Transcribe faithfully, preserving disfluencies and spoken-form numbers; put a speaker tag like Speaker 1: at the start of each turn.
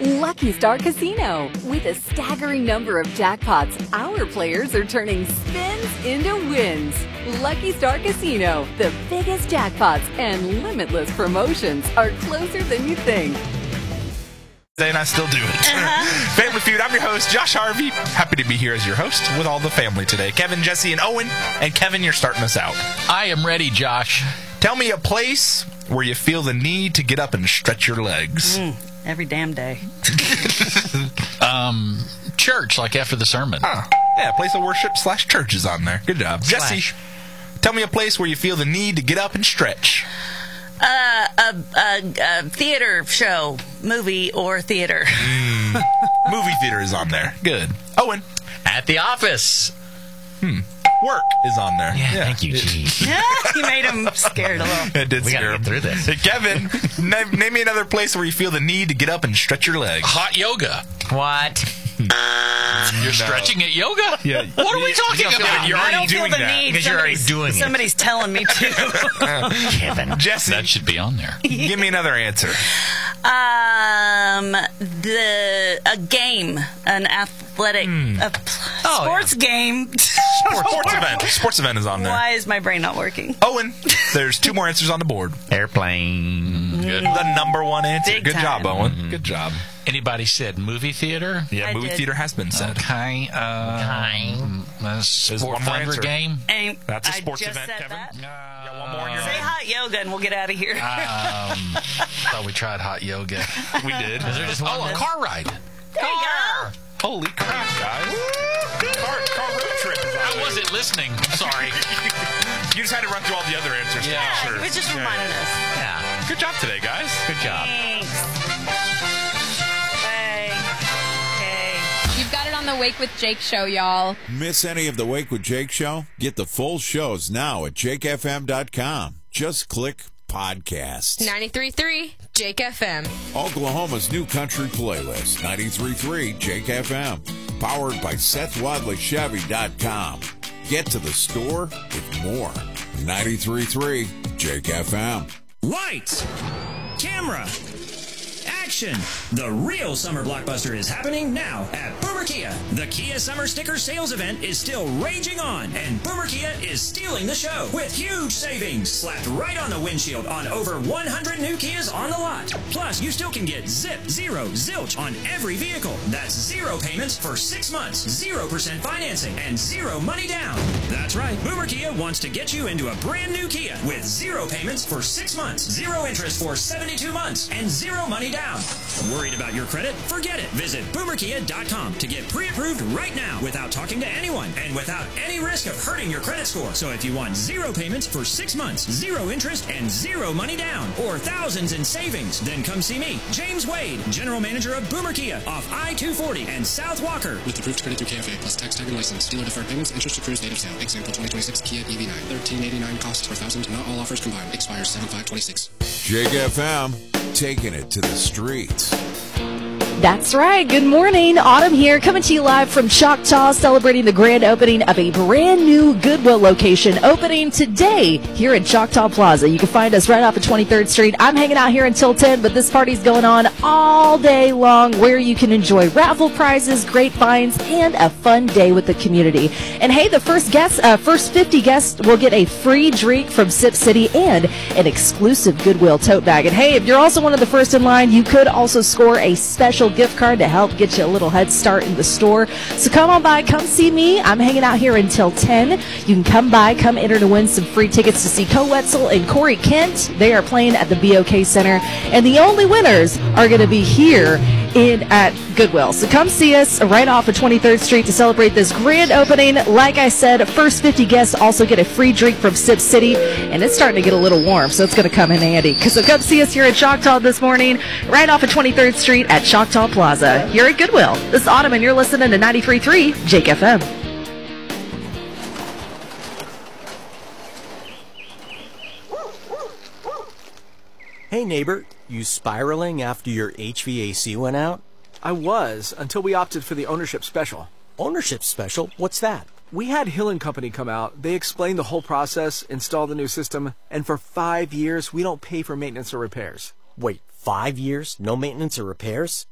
Speaker 1: Lucky Star Casino. With a staggering number of jackpots, our players are turning spins into wins. Lucky Star Casino, the biggest jackpots and limitless promotions are closer than you think.
Speaker 2: And I still do it. Uh-huh. Family Feud, I'm your host, Josh Harvey. Happy to be here as your host with all the family today. Kevin, Jesse, and Owen. And Kevin, you're starting us out.
Speaker 3: I am ready, Josh.
Speaker 2: Tell me a place where you feel the need to get up and stretch your legs.
Speaker 4: Mm, every damn day.
Speaker 3: um, church, like after the sermon.
Speaker 2: Huh. Yeah, place of worship slash church is on there. Good job.
Speaker 3: Slash.
Speaker 2: Jesse, tell me a place where you feel the need to get up and stretch.
Speaker 4: Uh, a, a, a theater show, movie, or theater.
Speaker 2: Mm. Movie theater is on there. Good. Owen.
Speaker 3: At the office.
Speaker 2: Hmm. Work is on there.
Speaker 3: Yeah, yeah. Thank you, G.
Speaker 4: You made him scared a little.
Speaker 2: It did
Speaker 3: we
Speaker 2: scare
Speaker 3: gotta
Speaker 2: him.
Speaker 3: get through this.
Speaker 2: Hey, Kevin, name, name me another place where you feel the need to get up and stretch your legs.
Speaker 3: Hot yoga.
Speaker 4: What?
Speaker 3: You're
Speaker 2: no.
Speaker 3: stretching at yoga?
Speaker 2: Yeah.
Speaker 3: What are we talking
Speaker 2: you
Speaker 3: about?
Speaker 2: You're
Speaker 4: I
Speaker 2: already
Speaker 4: don't
Speaker 2: doing
Speaker 4: feel the
Speaker 2: that.
Speaker 4: need.
Speaker 3: Because you're already doing it.
Speaker 4: Somebody's telling me to.
Speaker 3: Kevin.
Speaker 2: Jesse.
Speaker 3: That should be on there.
Speaker 2: Give me another answer.
Speaker 4: Um, the a game, an athletic,
Speaker 2: Mm.
Speaker 4: a
Speaker 3: Oh,
Speaker 4: sports
Speaker 3: yeah.
Speaker 4: game.
Speaker 2: Sports, sports event. Sports event is on there.
Speaker 4: Why is my brain not working?
Speaker 2: Owen, there's two more answers on the board.
Speaker 3: Airplane. Good.
Speaker 2: The number one answer.
Speaker 4: Big
Speaker 2: Good
Speaker 4: time.
Speaker 2: job, Owen. Mm-hmm. Good job.
Speaker 3: Anybody said movie theater?
Speaker 2: Yeah,
Speaker 4: I
Speaker 2: movie
Speaker 4: did.
Speaker 2: theater has been said.
Speaker 3: Okay. Um, a sport
Speaker 2: one more
Speaker 3: thunder
Speaker 2: answer.
Speaker 3: game?
Speaker 4: And
Speaker 2: That's a
Speaker 4: I
Speaker 2: sports
Speaker 4: just
Speaker 2: event,
Speaker 4: said
Speaker 2: Kevin.
Speaker 4: that.
Speaker 2: You got one more in your
Speaker 4: Say
Speaker 2: head?
Speaker 4: hot yoga and we'll get out of here.
Speaker 3: Um, thought we tried hot yoga.
Speaker 2: We did.
Speaker 3: Is there just one? Oh, a car ride.
Speaker 4: There you go.
Speaker 2: Holy crap, guys. Car, car road trip is on
Speaker 3: I
Speaker 2: there.
Speaker 3: wasn't listening. Sorry.
Speaker 2: You just had to run through all the other answers.
Speaker 3: Yeah.
Speaker 2: To make sure.
Speaker 4: It was just
Speaker 2: Yeah.
Speaker 4: reminding us.
Speaker 3: Yeah.
Speaker 2: Good job today, guys.
Speaker 3: Good job.
Speaker 4: Thanks. Hey. Hey.
Speaker 5: You've got it on the Wake with Jake show, y'all.
Speaker 6: Miss any of the Wake with Jake show? Get the full shows now at jake f m dot com. Just click podcasts.
Speaker 5: ninety-three point three Jake F M.
Speaker 6: Oklahoma's new country playlist, ninety-three point three Jake F M. Powered by Seth Wadley Chevy dot com. Get to the store with more. ninety-three point three Jake F M.
Speaker 7: Lights, camera, action. The real summer blockbuster is happening now at Boomer Kia. The Kia Summer Sticker Sales Event is still raging on, and Boomer Kia is stealing the show with huge savings slapped right on the windshield on over one hundred new Kias on the lot. Plus, you still can get zip, zero, zilch on every vehicle. That's zero payments for six months, zero percent financing, and zero money down. That's right. Boomer Kia wants to get you into a brand new Kia with zero payments for six months, zero interest for seventy-two months, and zero money down. Worried about your credit? Forget it. Visit boomer kia dot com to get pre-approved right now without talking to anyone and without any risk of hurting your credit score. So if you want zero payments for six months, zero interest, and zero money down, or thousands in savings, then come see me, James Wade, General Manager of Boomer Kia off I two forty and South Walker.
Speaker 8: With approved credit through K F A plus tax tag and license. Dealer deferred payments. Interest accrues date of sale. Example twenty twenty-six Kia E V nine. thirteen eighty-nine costs per thousand. Not all offers combined. Expires seven five twenty-six.
Speaker 6: Jake F M, taking it to the streets.
Speaker 9: That's right. Good morning. Autumn here, coming to you live from Choctaw, celebrating the grand opening of a brand new Goodwill location opening today here in Choctaw Plaza. You can find us right off of twenty-third Street. I'm hanging out here until ten, but this party's going on all day long where you can enjoy raffle prizes, great finds, and a fun day with the community. And hey, the first guests, uh, first fifty guests will get a free drink from Sip City and an exclusive Goodwill tote bag. And hey, if you're also one of the first in line, you could also score a special gift card to help get you a little head start in the store. So come on by, come see me. I'm hanging out here until ten. You can come by, come enter to win some free tickets to see Co Wetzel and Corey Kent. They are playing at the B O K Center, and the only winners are going to be here in at Goodwill. So come see us right off of twenty-third Street to celebrate this grand opening. Like I said, first fifty guests also get a free drink from Sip City, and it's starting to get a little warm, so it's going to come in handy. So come see us here at Choctaw this morning, right off of twenty-third Street at Choctaw Plaza, here at Goodwill. This is Autumn, and you're listening to ninety-three point three Jake F M.
Speaker 10: Hey neighbor, you spiraling after your H V A C went out?
Speaker 11: I was, until we opted for the ownership special.
Speaker 10: Ownership special? What's that?
Speaker 11: We had Hill and Company come out. They explained the whole process, install the new system, and for five years, we don't pay for maintenance or repairs.
Speaker 10: Wait, five years? No maintenance or repairs?